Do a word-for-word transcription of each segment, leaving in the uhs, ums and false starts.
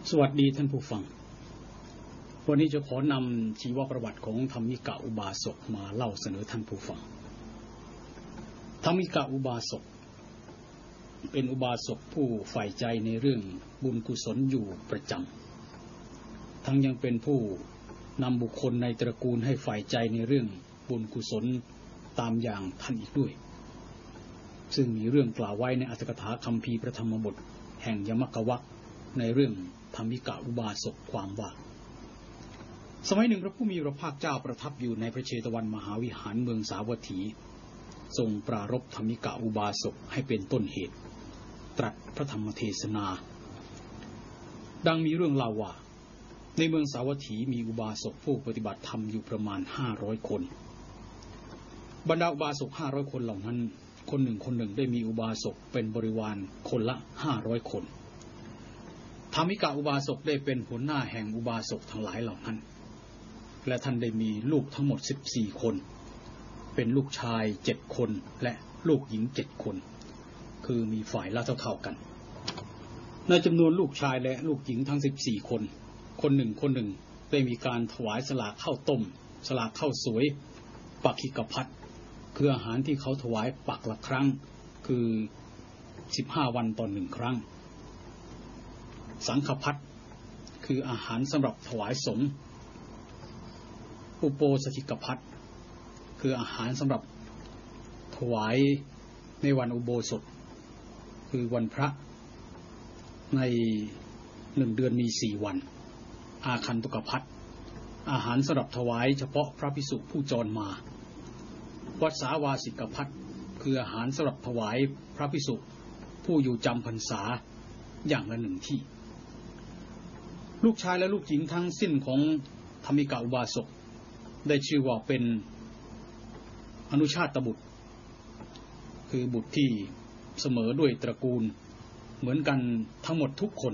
สวัสดีท่านผู้ฟังวันนี้จะขอนำชีวประวัติของธรรมิกะอุบาสกมาเล่าเสนอท่านผู้ฟังธรรมิกะอุบาสกเป็นอุบาสกผู้ใฝ่ใจในเรื่องบุญกุศลอยู่ประจำทั้งยังเป็นผู้นำบุคคลในตระกูลให้ใฝ่ใจในเรื่องบุญกุศลตามอย่างท่านอีกด้วยซึ่งมีเรื่องกล่าวไว้ในอรรถกถาคัมภีร์พระธรรมบทแห่งยมกวรรคในเรื่องธรรมิกะอุบาสกความว่าสมัยหนึ่งพระผู้มีพระภาคเจ้าประทับอยู่ในพระเชตวันมหาวิหารเมืองสาวัตถีทรงปรารภธรรมิกะอุบาสกให้เป็นต้นเหตุตรัสพระธรรมเทศนาดังมีเรื่องเล่าว่าในเมืองสาวัตถีมีอุบาสกผู้ปฏิบัติธรรมอยู่ประมาณห้าร้อยคนบรรดาอุบาสกห้าร้อยคนเหล่านั้นคนหนึ่งคนหนึ่งได้มีอุบาสกเป็นบริวารคนละห้าร้อยคนธรรมิกะอุบาสกได้เป็นหัวหน้าแห่งอุบาสกทั้งหลายเหล่านั้นและท่านได้มีลูกทั้งหมดสิบสี่คนเป็นลูกชายเจ็ดคนและลูกหญิงเจ็ดคนคือมีฝ่ายละเท่าๆกันในจำนวนลูกชายและลูกหญิงทั้งสิบสี่คนคนหนึ่งคนหนึ่งได้มีการถวายสลากข้าวต้มสลากข้าวสวยปักขิกพัดคืออาหารที่เขาถวายปักละครั้งคือสิบห้าวันต่อหนึ่งครั้งสังฆพัดคืออาหารสำหรับถวายสงฆ์อุโปสถิกพัดคืออาหารสำหรับถวายในวันอุโบสถคือวันพระในหนึ่งเดือนมีสี่วันอาคันตุกพัดอาหารสำหรับถวายเฉพาะพระภิกษุผู้จรมาวัสสาวาสิกพัดคืออาหารสำหรับถวายพระภิกษุผู้อยู่จำพรรษาอย่างละหนึ่งที่ลูกชายและลูกหญิงทั้งสิ้นของธรรมิกะอุบาสกได้ชื่อว่าเป็นอนุชาตบุตรคือบุตรที่เสมอด้วยตระกูลเหมือนกันทั้งหมดทุกคน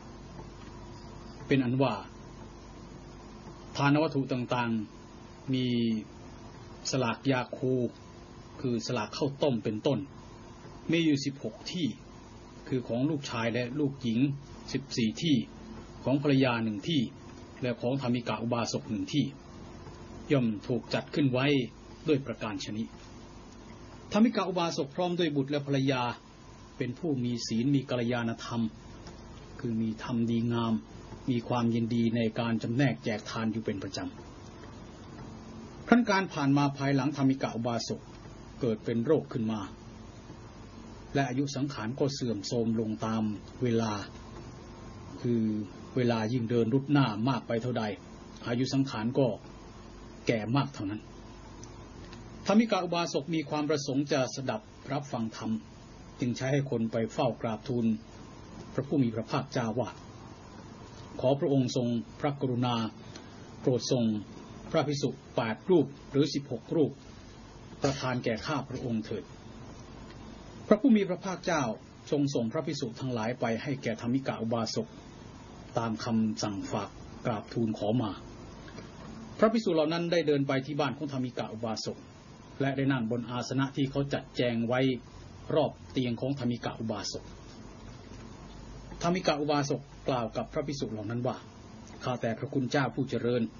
เป็นอันว่าทานวัตถุต่างๆมีสลากยาคูคือสลากข้าวต้มเป็นต้นมีอยู่สิบหกที่คือของลูกชายและลูกหญิงสิบสี่ที่ของภรรยาหนึ่งที่และของธรรมิกะอุบาสกหนึ่งที่ย่อมถูกจัดขึ้นไว้ด้วยประการชนิดธรรมิกะอุบาสกพร้อมด้วยบุตรและภรรยาเป็นผู้มีศีลมีกัลยาณธรรมคือมีธรรมดีงามมีความยินดีในการจำแนกแจกทานอยู่เป็นประจำครั้นการผ่านมาภายหลังธรรมิกะอุบาสกเกิดเป็นโรคขึ้นมาและอายุสังขารก็เสื่อมโทรมลงตามเวลาคือเวลายิ่งเดินรุดหน้ามากไปเท่าใดอายุสังขารก็แก่มากเท่านั้นธรรมิกะอุบาสกมีความประสงค์จะสดับรับฟังธรรมจึงใช้ให้คนไปเฝ้ากราบทูลพระผู้มีพระภาคเจ้าว่าขอพระองค์ทรงพระกรุณาโปรดทรงพระภิกษุแปดรูปหรือสิบหกรูปประทานแก่ข้าพระองค์เถิดพระผู้มีพระภาคเจ้าทรงส่งพระภิกษุทั้งหลายไปให้แก่ธรรมิกะอุบาสกตามคำสั่งฝากกราบทูลขอมาพระภิกษุเหล่านั้นได้เดินไปที่บ้านของธรรมิกะอุบาสกและได้นั่งบนอาสนะที่เขาจัดแจงไว้รอบเตียงของธรรมิกะอุบาสกธรรมิกะอุบาสกกล่าวกับพระภิกษุเหล่านั้นว่าข้าแต่พระคุณเจ้าผู้เจริญ